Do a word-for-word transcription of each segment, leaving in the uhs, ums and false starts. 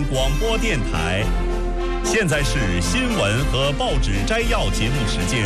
广播电台。现在是新闻和报纸摘要节目时间。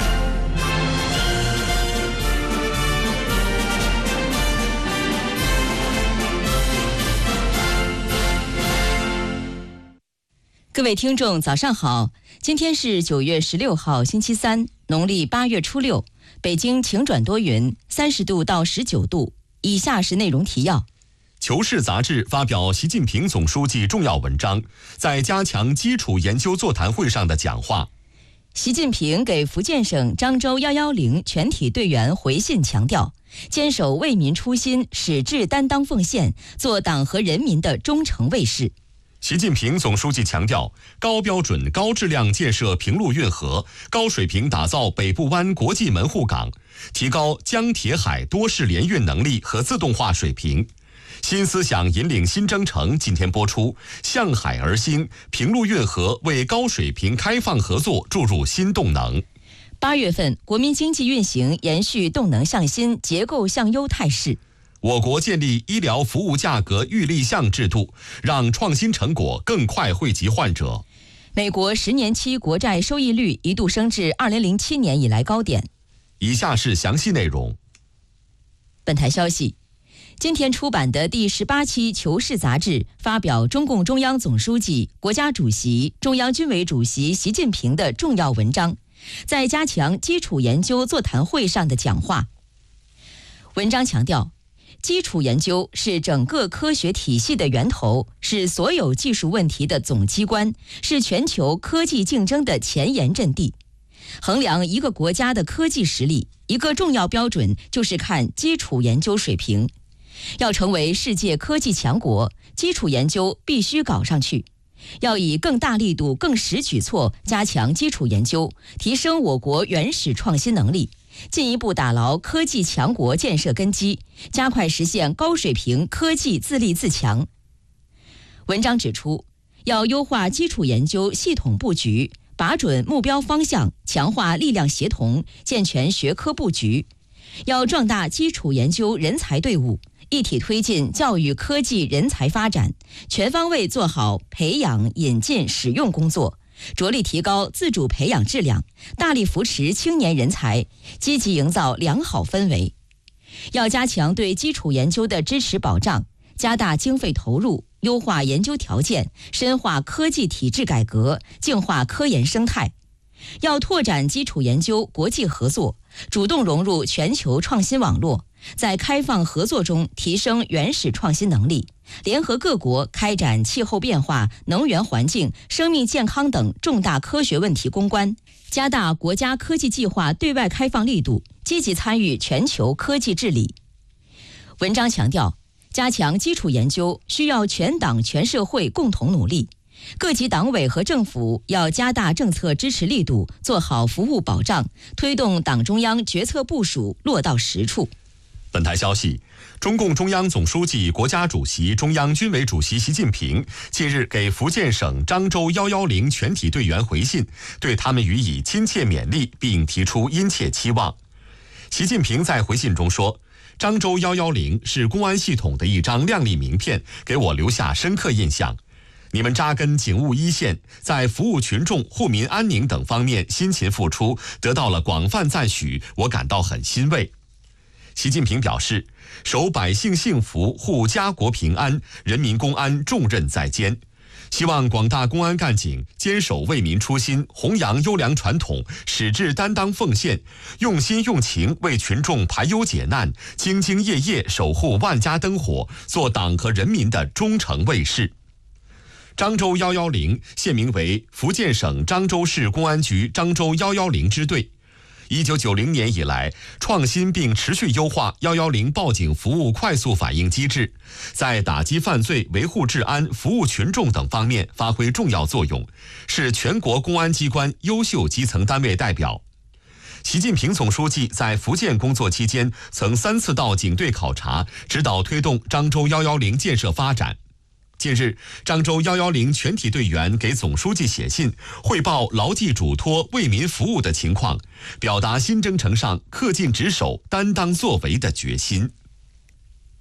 各位听众早上好，今天是九月十六号星期三，农历八月初六，北京晴转多云，三十度到十九度。以下是内容提要。 求是杂志发表习近平总书记重要文章，在加强基础研究座谈会上的讲话。 习近平给福建省漳州一一零全体队员回信强调，坚守为民初心，矢志担当奉献，做党和人民的忠诚卫士。 习近平总书记强调，高标准、高质量建设平陆运河，高水平打造北部湾国际门户港，提高江铁海多式联运能力和自动化水平。新思想引领新征程今天播出，向海而兴，平陆运河为高水平开放合作注入新动能。 八月份，国民经济运行延续动能向新、结构向优态势。 我国建立医疗服务价格预立项制度，让创新成果更快惠及患者。 美国十年期国债收益率一度升至二零零七年以来高点。 以下是详细内容。 本台消息，今天出版的第十八期《求是》杂志发表中共中央总书记、国家主席、中央军委主席习近平的重要文章，在加强基础研究座谈会上的讲话。文章强调，基础研究是整个科学体系的源头，是所有技术问题的总机关，是全球科技竞争的前沿阵地。衡量一个国家的科技实力，一个重要标准就是看基础研究水平。要成为世界科技强国，基础研究必须搞上去。要以更大力度、更实举措加强基础研究，提升我国原始创新能力，进一步打牢科技强国建设根基，加快实现高水平科技自立自强。文章指出，要优化基础研究系统布局，把准目标方向，强化力量协同，健全学科布局。要壮大基础研究人才队伍，一体推进教育科技人才发展，全方位做好培养、引进、使用工作，着力提高自主培养质量，大力扶持青年人才，积极营造良好氛围。要加强对基础研究的支持保障，加大经费投入，优化研究条件，深化科技体制改革，净化科研生态。要拓展基础研究国际合作，主动融入全球创新网络，在开放合作中提升原始创新能力，联合各国开展气候变化、能源环境、生命健康等重大科学问题攻关，加大国家科技计划对外开放力度，积极参与全球科技治理。文章强调，加强基础研究需要全党全社会共同努力。各级党委和政府要加大政策支持力度，做好服务保障，推动党中央决策部署落到实处。 本台消息，中共中央总书记、国家主席、中央军委主席习近平近日给福建省漳州一一零全体队员回信，对他们予以亲切勉励，并提出殷切期望。习近平在回信中说，漳州一一零是公安系统的一张亮丽名片，给我留下深刻印象。你们扎根警务一线，在服务群众、护民安宁等方面辛勤付出，得到了广泛赞许，我感到很欣慰。习近平表示，守百姓幸福、护家国平安，人民公安重任在肩，希望广大公安干警坚守为民初心，弘扬优良传统，矢志担当奉献，用心用情为群众排忧解难，兢兢业业守护万家灯火，做党和人民的忠诚卫士。漳州一一零现名为福建省漳州市公安局漳州一一零支队。一九九零年以来，创新并持续优化一一零报警服务快速反应机制，在打击犯罪、维护治安、服务群众等方面发挥重要作用，是全国公安机关优秀基层单位代表。习近平总书记在福建工作期间，曾三次到警队考察，指导推动漳州一一零建设发展。近日，漳州一一零全体队员给总书记写信，汇报牢记嘱托、为民服务的情况，表达新征程上恪尽职守、担当作为的决心。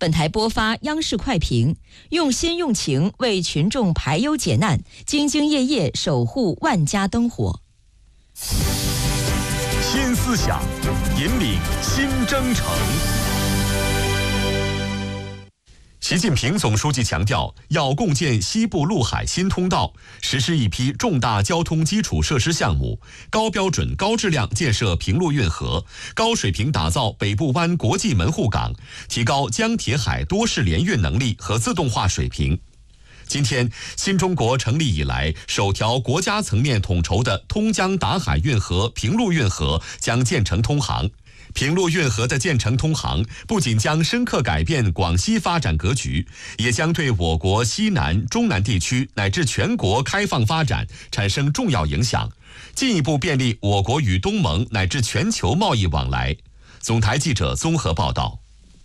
本台播发央视快评，用心用情为群众排忧解难，兢兢业业守护万家灯火。 新思想，引领新征程。 习近平总书记强调，要共建西部陆海新通道，实施一批重大交通基础设施项目，高标准、高质量建设平陆运河，高水平打造北部湾国际门户港，提高江铁海多式联运能力和自动化水平。今天，新中国成立以来首条国家层面统筹的通江达海运河平陆运河将建成通航。平陆运河的建成通航，不仅将深刻改变广西发展格局，也将对我国西南、中南地区乃至全国开放发展产生重要影响，进一步便利我国与东盟乃至全球贸易往来。总台记者综合报道。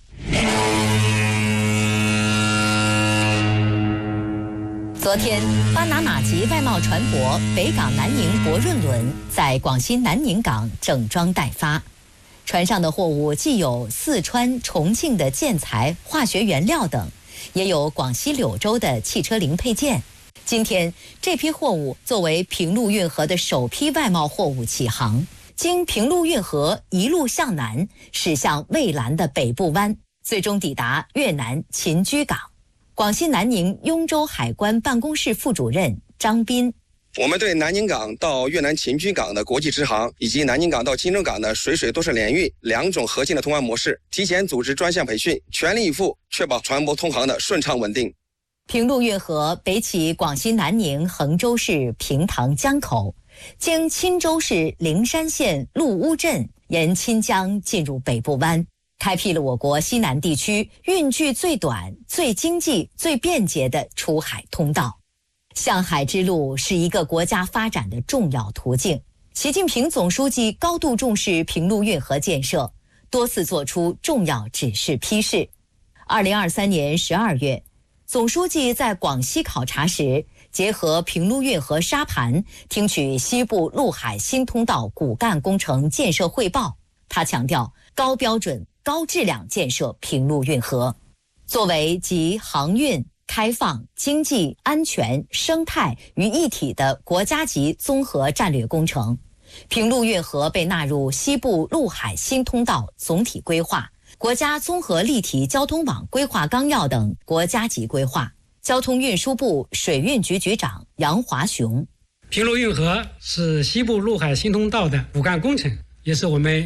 昨天，巴拿马籍外贸船舶北港南宁博润轮在广西南宁港整装待发。船上的货物既有四川、重庆的建材、化学原料等，也有广西柳州的汽车零配件。今天，这批货物作为平陆运河的首批外贸货物起航，经平陆运河一路向南，驶向蔚蓝的北部湾，最终抵达越南秦居港。广西南宁雍州海关办公室副主任张斌。 我们对南宁港到越南秦居港的国际直航，以及南宁港到钦州港的水水多式联运两种核心的通航模式，提前组织专项培训，全力以赴确保船舶通航的顺畅稳定。 平陆运河北起广西南宁衡州市平塘江口，经钦州市灵山县陆乌镇，沿钦江进入北部湾，开辟了我国西南地区运距最短、最经济、最便捷的出海通道。向海之路是一个国家发展的重要途径。习近平总书记高度重视平陆运河建设，多次作出重要指示批示。二零二三年十二月，总书记在广西考察时，结合平陆运河沙盘，听取西部陆海新通道骨干工程建设汇报。他强调，高标准、高质量建设平陆运河，作为集航运、开放、经济、安全、生态于一体的国家级综合战略工程，平陆运河被纳入西部陆海新通道总体规划、国家综合立体交通网规划纲要等国家级规划。交通运输部水运局局长杨华雄： 平陆运河是西部陆海新通道的骨干工程，也是我们